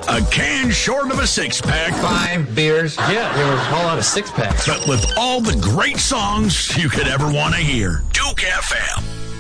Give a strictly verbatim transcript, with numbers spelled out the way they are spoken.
A can short of a six-pack. Five beers. Yeah, they were all out of six-packs. But with all the great songs you could ever want to hear. Duke F M.